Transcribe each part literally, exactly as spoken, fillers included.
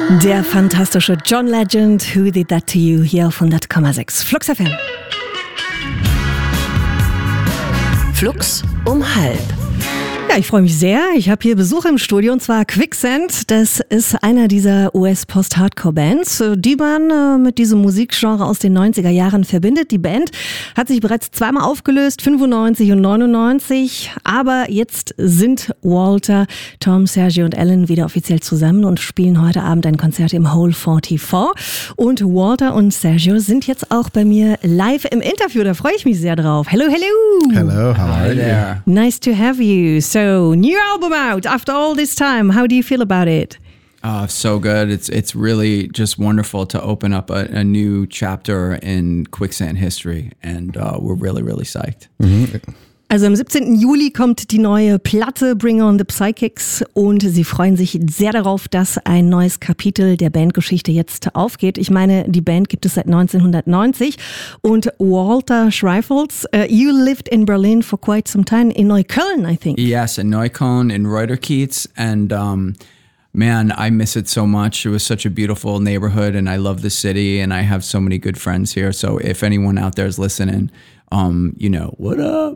Der fantastische John Legend, Who Did That To You, hier auf hundert Komma sechs Flux F M. Flux um halb. Ja, ich freue mich sehr. Ich habe hier Besuch im Studio und zwar Quicksand. Das ist einer dieser U S-Post-Hardcore-Bands, die man äh, mit diesem Musikgenre aus den neunziger Jahren verbindet. Die Band hat sich bereits zweimal aufgelöst, fünfundneunzig und neunundneunzig. Aber jetzt sind Walter, Tom, Sergio und Alan wieder offiziell zusammen und spielen heute Abend ein Konzert im Hole vierundvierzig. Und Walter und Sergio sind jetzt auch bei mir live im Interview. Da freue ich mich sehr drauf. Hello, hello. Hello, how are you? Nice to have you. So, new album out after all this time. How do you feel about it? Oh, so good. It's it's really just wonderful to open up a, a new chapter in Quicksand history, and uh, we're really, really psyched. Mm-hmm. Also am siebzehnten Juli kommt die neue Platte Bring On The Psychics und sie freuen sich sehr darauf, dass ein neues Kapitel der Bandgeschichte jetzt aufgeht. Ich meine, die Band gibt es seit neunzehnhundertneunzig und Walter Schreifels, uh, you lived in Berlin for quite some time, in Neukölln, I think. Yes, in Neukölln, in Reuterkiez, and um, man, I miss it so much. It was such a beautiful neighborhood, and I love the city, and I have so many good friends here. So if anyone out there is listening, Um, you know, what up?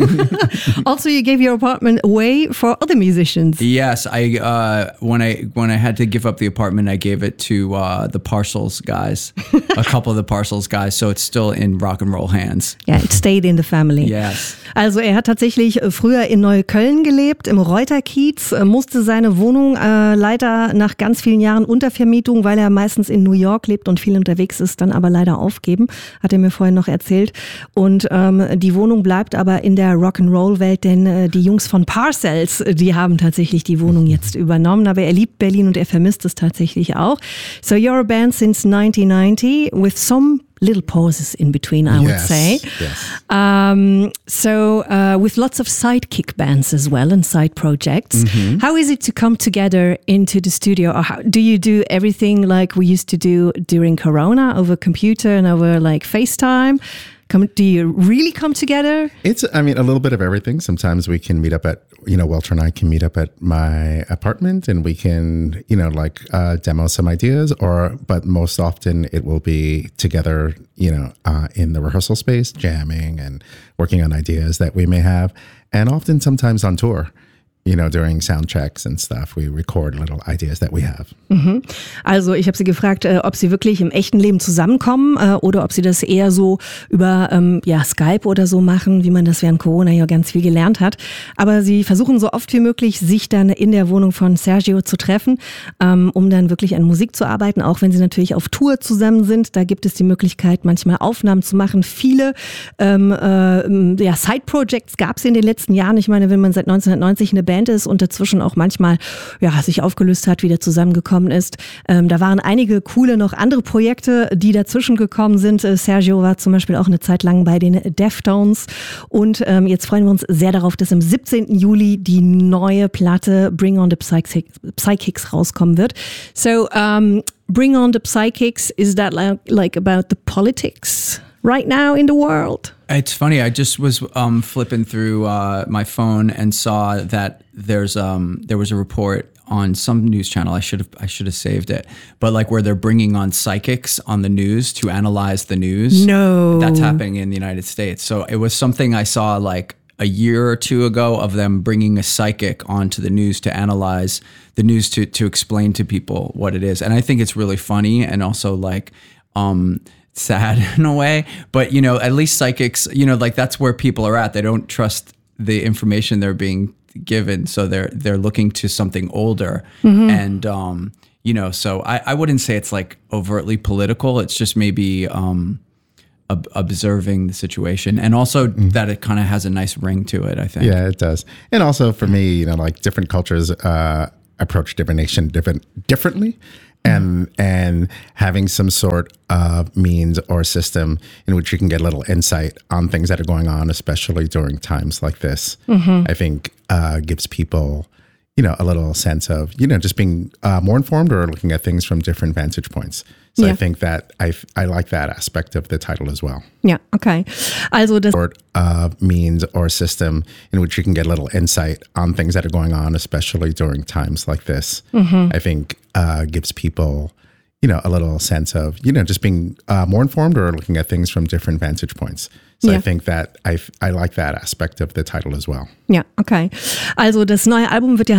Also, you gave your apartment away for other musicians. Yes, I uh, when I when I had to give up the apartment, I gave it to uh, the Parcels guys, a couple of the Parcels guys. So it's still in rock and roll hands. Ja, yeah, it stayed in the family. Yes. Also er hat tatsächlich früher in Neukölln gelebt, im Reuterkiez, musste seine Wohnung äh, leider nach ganz vielen Jahren Untervermietung, weil er meistens in New York lebt und viel unterwegs ist, dann aber leider aufgeben, hat er mir vorhin noch erzählt. Und ähm, die Wohnung bleibt aber in der Rock'n'Roll-Welt, denn äh, die Jungs von Parcels, die haben tatsächlich die Wohnung jetzt übernommen, aber er liebt Berlin und er vermisst es tatsächlich auch. So you're a band since nineteen ninety with some little pauses in between, I would yes, say. Yes. Um, so uh, with lots of sidekick bands as well and side projects. Mm-hmm. How is it to come together into the studio? Or how, do you do everything like we used to do during Corona over computer and over like FaceTime? Come, do you really come together? It's, I mean, a little bit of everything. Sometimes we can meet up at, you know, Walter and I can meet up at my apartment and we can, you know, like uh, demo some ideas or, but most often it will be together, you know, uh, in the rehearsal space, jamming and working on ideas that we may have. And often sometimes on tour. You know, during sound checks and stuff, we record little ideas that we have. Mhm. Also ich habe sie gefragt, äh, ob sie wirklich im echten Leben zusammenkommen äh, oder ob sie das eher so über ähm, ja, Skype oder so machen, wie man das während Corona ja ganz viel gelernt hat. Aber sie versuchen so oft wie möglich, sich dann in der Wohnung von Sergio zu treffen, ähm, um dann wirklich an Musik zu arbeiten, auch wenn sie natürlich auf Tour zusammen sind. Da gibt es die Möglichkeit, manchmal Aufnahmen zu machen. Viele ähm, äh, ja, Side-Projects gab es in den letzten Jahren. Ich meine, wenn man seit neunzehnhundertneunzig eine Band ist und dazwischen auch manchmal ja, sich aufgelöst hat, wieder zusammengekommen ist. Ähm, da waren einige coole noch andere Projekte, die dazwischen gekommen sind. Äh, Sergio war zum Beispiel auch eine Zeit lang bei den Deftones und ähm, jetzt freuen wir uns sehr darauf, dass am siebzehnten Juli die neue Platte Bring On The Psychics, Psychics rauskommen wird. So, um, Bring On The Psychics, is that like, like about the politics right now in the world? It's funny. I just was um, flipping through uh, my phone and saw that there's um, there was a report on some news channel. I should have I should have saved it, but like where they're bringing on psychics on the news to analyze the news. No, that's happening in the United States. So it was something I saw like a year or two ago of them bringing a psychic onto the news to analyze the news to to explain to people what it is. And I think it's really funny and also like. Um, sad in a way, but you know, at least psychics, you know, like that's where people are at. They don't trust the information they're being given, so they're they're looking to something older. Mm-hmm. And um, you know, so I, I wouldn't say it's like overtly political. It's just maybe um, ob- observing the situation, and also mm-hmm. that it kind of has a nice ring to it, I think. Yeah, it does. And also for me, you know, like different cultures uh, approach divination different differently. And and having some sort of means or system in which you can get a little insight on things that are going on, especially during times like this, mm-hmm. I think uh, gives people, you know, a little sense of, you know, just being uh, more informed or looking at things from different vantage points. So yeah. I think that I I like that aspect of the title as well. Ja, okay. Also das sort of means or system in which you can get a little insight on things that are going on, especially during times like this. Mm-hmm. I think uh, gives people, you know, a little sense of, you know, just being uh, more informed or looking at things from different vantage points. So Ja. I think that I I like that aspect of the title as well. Ja, okay. Also das neue Album wird ja